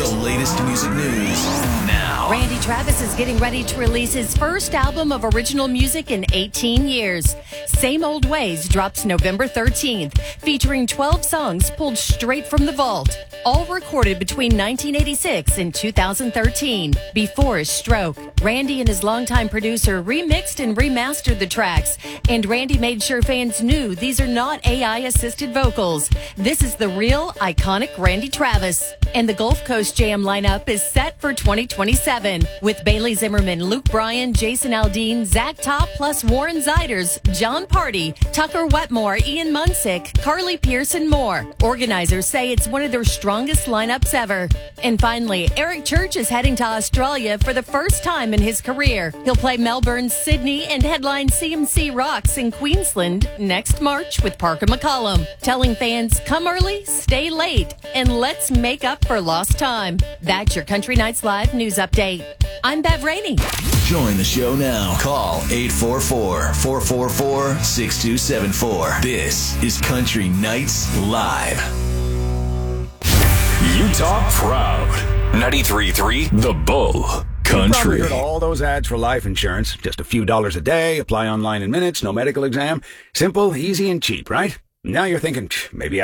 The latest music news now. Randy Travis is getting ready to release his first album of original music in 18 years. Same Old Ways drops November 13th, featuring 12 songs pulled straight from the vault, all recorded between 1986 and 2013. Before his stroke, Randy and his longtime producer remixed and remastered the tracks, and Randy made sure fans knew these are not AI-assisted vocals. This is the real, iconic Randy Travis. And the Gulf Coast Jam lineup is set for 2027 with Bailey Zimmerman, Luke Bryan, Jason Aldean, Zach Top, plus Warren Ziders, John Party, Tucker Wetmore, Ian Munsick, Carly Pearce, and more. Organizers say it's one of their strongest lineups ever. And finally, Eric Church is heading to Australia for the first time in his career. He'll play Melbourne, Sydney, and headline CMC Rocks in Queensland next March with Parker McCollum, telling fans, come early, stay late, and let's make up for lost time. That's your Country Nights Live news update. I'm Bev Rainey. Join the show now. Call 844-444-6274. This is Country Nights Live. Utah proud. 93.3 The Bull. Probably Country. heard all those ads for life insurance. Just a few dollars a day, apply online in minutes, no medical exam. Simple, easy, and cheap, right? Now you're thinking, maybe